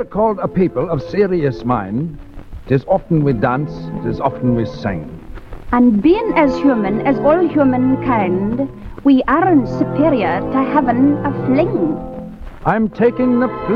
We're called a people of serious mind. 'Tis often we dance, 'tis often we sing. And being as human as all humankind, we aren't superior to having a fling. I'm taking the